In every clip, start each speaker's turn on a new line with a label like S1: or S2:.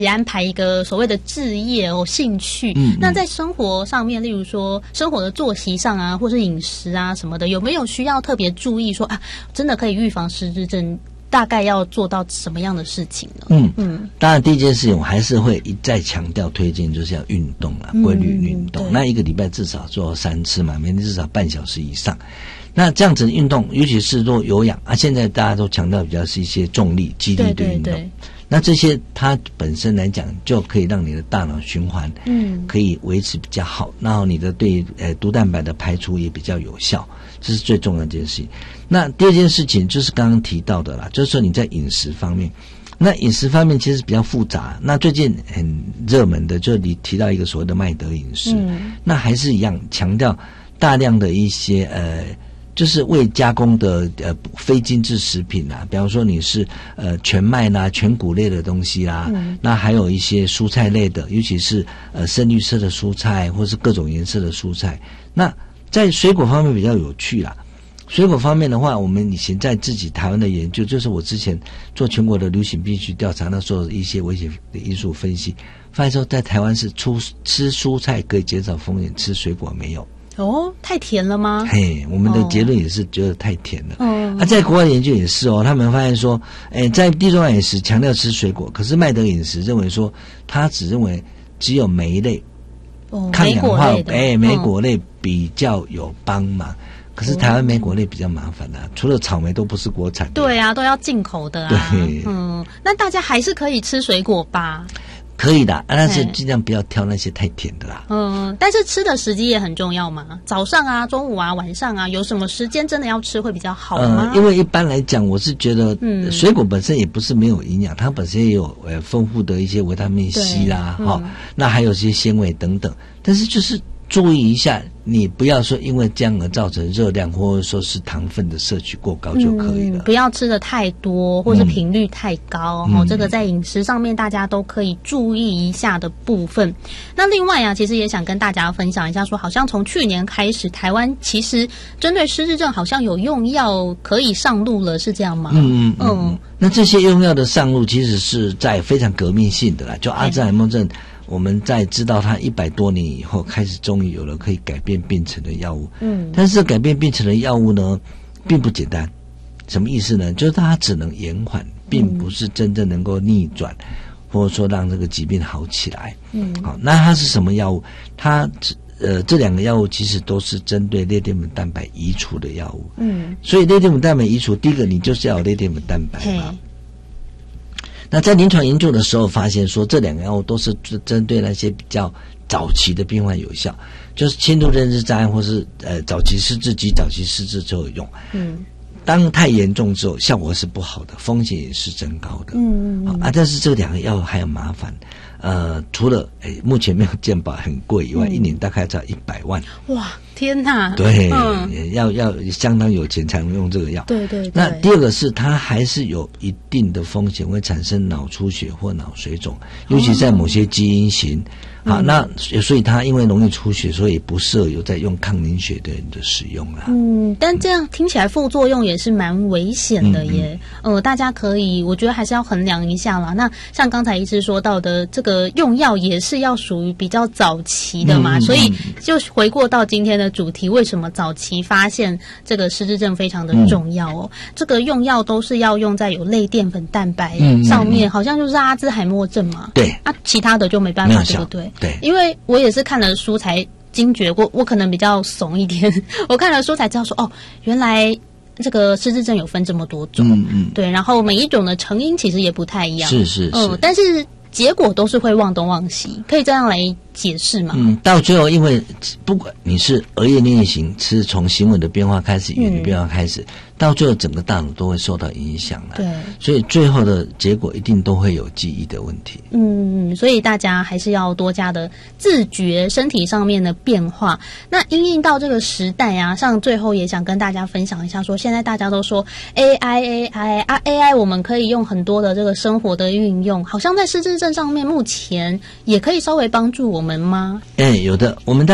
S1: 也安排一个所谓的志业兴趣。那在生活上面，例如说生活的作息上啊，或是饮食啊什么的，有没有需要特别注意说啊，真的可以预防失智症？大概要做到什么样的事情呢？
S2: 当然第一件事情我还是会一再强调推荐，就是要运动啦，规律运动。那一个礼拜至少做3次嘛，每天至少半小时以上。那这样子运动，尤其是做有氧啊，现在大家都强调比较是一些重力、肌力的运动。那这些它本身来讲，就可以让你的大脑循环，可以维持比较好，然后你的对毒蛋白的排除也比较有效，这是最重要的一件事情。那第二件事情就是刚刚提到的啦，就是说你在饮食方面，那饮食方面其实比较复杂。那最近很热门的，就是你提到一个所谓的麦德饮食，那还是一样强调大量的一些就是未加工的非精致食品啦，比方说你是全麦啦、全谷类的东西啦，那还有一些蔬菜类的，尤其是深绿色的蔬菜或是各种颜色的蔬菜。那在水果方面比较有趣啦，水果方面的话，我们以前在自己台湾的研究，就是我之前做全国的流行病学调查，那时候一些危险的因素分析，发现说在台湾是吃蔬菜可以减少风险，吃水果没有。
S1: 太甜了吗？
S2: 我们的结论也是觉得太甜了。在国外研究也是他们发现说，在地中海饮食强调吃水果，可是麦德饮食认为说，他只认为只有莓类、抗氧化莓果类比较有帮忙。可是台湾莓果类比较麻烦啊，除了草莓都不是国产的。对
S1: 啊，都要进口的啊。对，那大家还是可以吃水果吧？
S2: 可以的，但是尽量不要挑那些太甜的啦。
S1: 但是吃的时机也很重要嘛，早上啊、中午啊、晚上啊，有什么时间真的要吃会比较好吗？
S2: 因为一般来讲，我是觉得，水果本身也不是没有营养，它本身也有丰富的一些维他命 C 啦，那还有一些纤维等等，但是就是注意一下，你不要说因为这样而造成热量或者说是糖分的摄取过高就可以了。
S1: 不要吃的太多或是频率太高，这个在饮食上面大家都可以注意一下的部分。那另外啊，其实也想跟大家分享一下说，好像从去年开始，台湾其实针对失智症好像有用药可以上路了，是这样吗？
S2: 那这些用药的上路其实是在非常革命性的啦，就阿兹海默症。我们在知道它100多年以后，开始终于有了可以改变病程的药物。但是改变病程的药物呢，并不简单。什么意思呢？就是它只能延缓，并不是真正能够逆转，或者说让这个疾病好起来。好，那它是什么药物？它这2个药物其实都是针对类淀粉蛋白移除的药物。所以类淀粉蛋白移除，第一个你就是要有类淀粉蛋白嘛。那在临床研究的时候发现说，这2个药物都是针对那些比较早期的病患有效，就是轻度认知障碍或是早期失智及早期失智之后有用。当太严重之后，效果是不好的，风险也是增高的。但是这2个药还有麻烦。除了目前没有健保很贵以外，一年大概才100万。哇，
S1: 天哪！
S2: 对，要相当有钱才能用这个药。
S1: 对。
S2: 那第二个是它还是有一定的风险，会产生脑出血或脑水肿，尤其在某些基因型。好，那所以它因为容易出血，所以不适合有在用抗凝血的人的使用啦。
S1: 但这样听起来副作用也是蛮危险的耶。大家可以，我觉得还是要衡量一下啦。那像刚才医师说到的，这个用药也是要属于比较早期的嘛，所以就回过到今天的主题，为什么早期发现这个失智症非常的重要哦？这个用药都是要用在有类淀粉蛋白上面，好像就是阿兹海默症嘛。
S2: 对
S1: 啊，其他的就没办法，对不对？
S2: 对，
S1: 因为我也是看了书才惊觉，我可能比较怂一点，我看了书才知道说，原来这个失智症有分这么多种。对，然后每一种的成因其实也不太一样。是。但是结果都是会忘东忘西，可以这样来解释吗？
S2: 到最后，因为不管你是额叶颞叶型，是从行为的变化开始，语言的变化开始，到最后整个大脑都会受到影响了。对，所以最后的结果一定都会有记忆的问题。所以大家还是要多加的自觉身体上面的变化。那因应到这个时代啊，像最后也想跟大家分享一下说，现在大家都说 AI 我们可以用很多的这个生活的运用，好像在失智症上面目前也可以稍微帮助我们吗？ 有的，我们大概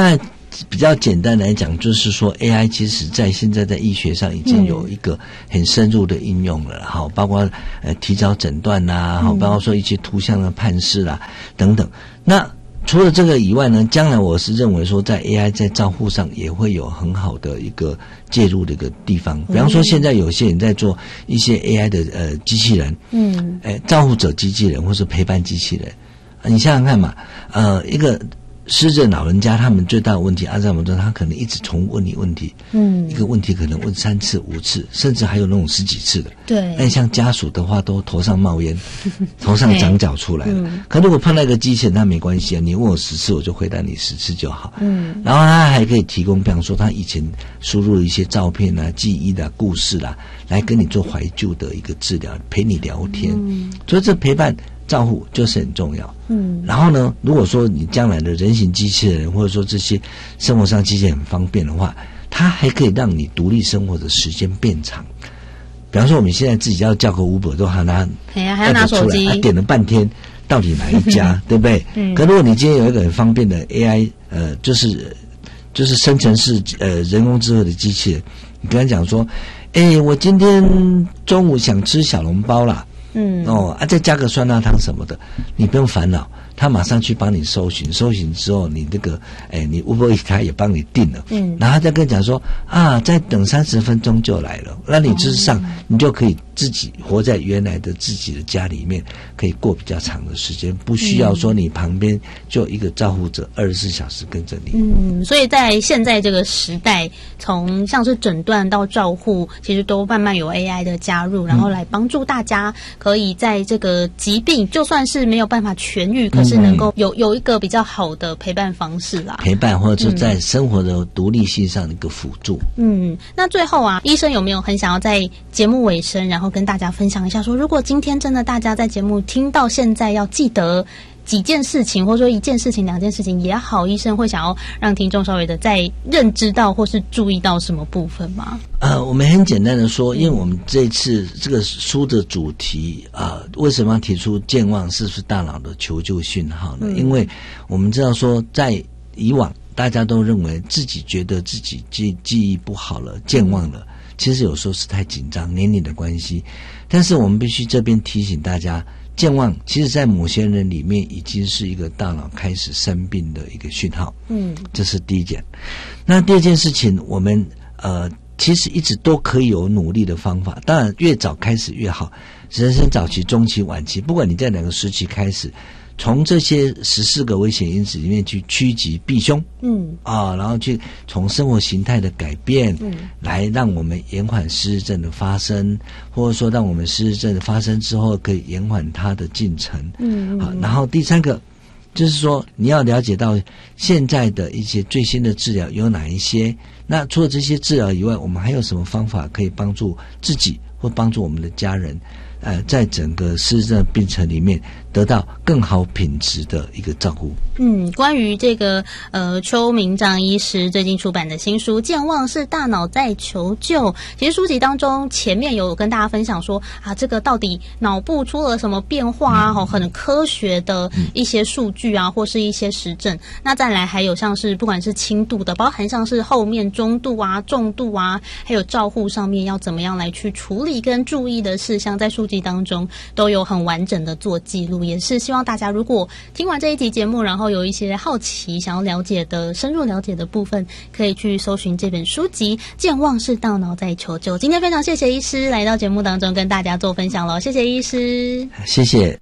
S2: 比较简单来讲，就是说 AI 其实在现在在医学上已经有一个很深入的应用了，好，包括提早诊断啦，好，包括说一些图像的判识啦等等。那除了这个以外呢，将来我是认为说，在 AI 在照护上也会有很好的一个介入的一个地方。比方说，现在有些人在做一些 AI 的机器人，照护者机器人或是陪伴机器人。你想想看嘛，一个失智老人家他们最大的问题，阿兹海默症他可能一直重问你问题，一个问题可能问3次5次，甚至还有那种10几次的。对，那像家属的话都头上冒烟，头上长角出来了。可如果碰到一个机器人，那没关系啊，你问我10次我就回答你10次就好。然后他还可以提供，比方说他以前输入了一些照片啊、记忆的故事啦，来跟你做怀旧的一个治疗，陪你聊天。所以这陪伴照护就是很重要。然后呢，如果说你将来的人形机器人或者说这些生活上机器人很方便的话，它还可以让你独立生活的时间变长。比方说我们现在自己要叫个 Uber 都还要拿手机，点了半天到底哪一家对不对？可如果你今天有一个很方便的 AI 就是生成式人工智慧的机器人，你跟他讲说我今天中午想吃小笼包啦，再加个酸辣汤什么的，你不用烦恼，他马上去帮你搜寻之后，你这个你 Uber Eats 他也帮你订了，然后他再跟你讲说再等30分钟就来了，那你事实上你就可以自己活在原来的自己的家里面，可以过比较长的时间，不需要说你旁边就有一个照护者24小时跟着你。
S1: 所以在现在这个时代，从像是诊断到照护，其实都慢慢有 AI 的加入，然后来帮助大家可以在这个疾病就算是没有办法痊愈，可是能够有一个比较好的陪伴方式啦，
S2: 陪伴或者说在生活的独立性上的一个辅助。
S1: 那最后医生有没有很想要在节目尾声，然后跟大家分享一下说，如果今天真的大家在节目听到现在，要记得几件事情，或者说1件事情、2件事情也好，医生会想要让听众稍微的再认知到或是注意到什么部分吗？
S2: 我们很简单的说，因为我们这次这个书的主题为什么要提出健忘是不是大脑的求救讯号呢？因为我们知道说，在以往大家都认为自己觉得自己记忆不好了、健忘了，其实有时候是太紧张、年龄的关系。但是我们必须这边提醒大家，健忘其实在某些人里面已经是一个大脑开始生病的一个讯号。这是第一点。那第二件事情，我们其实一直都可以有努力的方法，当然越早开始越好。人生早期、中期、晚期，不管你在哪个时期开始，从这些14个危险因子里面去趋吉避凶，然后去从生活形态的改变，来让我们延缓失智症的发生，或者说让我们失智症的发生之后可以延缓它的进程。然后第3个就是说，你要了解到现在的一些最新的治疗有哪一些。那除了这些治疗以外，我们还有什么方法可以帮助自己或帮助我们的家人，在整个失智症病程里面得到更好品质的一个照顾。
S1: 关于这个邱明章医师最近出版的新书《健忘是大脑在求救》，其实书籍当中前面有跟大家分享说这个到底脑部出了什么变化很科学的一些数据或是一些实证。那再来还有像是不管是轻度的，包含像是后面中度重度还有照护上面要怎么样来去处理跟注意的事项，在书籍当中都有很完整的做记录。也是希望大家如果听完这一集节目，然后有一些好奇想要了解的深入了解的部分，可以去搜寻这本书籍《健忘是大脑在求救》。今天非常谢谢医师来到节目当中跟大家做分享了，谢谢医师。
S2: 谢谢。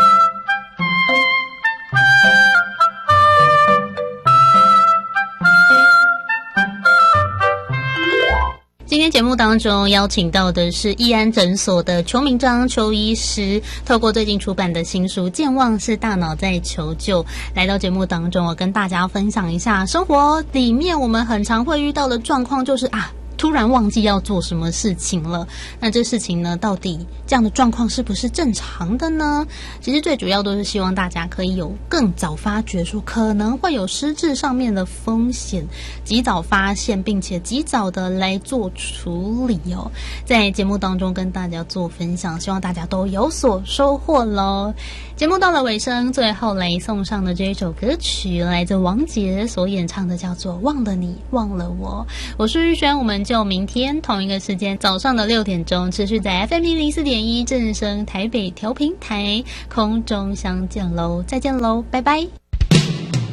S1: 今天节目当中邀请到的是义安诊所的邱明章邱医师，透过最近出版的新书《健忘是大脑在求救》来到节目当中，我跟大家分享一下生活里面我们很常会遇到的状况，就是突然忘记要做什么事情了。那这事情呢，到底这样的状况是不是正常的呢？其实最主要都是希望大家可以有更早发觉说可能会有失智上面的风险，及早发现并且及早的来做处理哦。在节目当中跟大家做分享，希望大家都有所收获咯。节目到了尾声，最后来送上的这一首歌曲来自王杰所演唱的，叫做《忘了你忘了我》。我是玉轩，我们就明天同一个时间早上的6点钟持续在 FM104.1 正声台北调频台空中相见喽，再见喽，拜拜。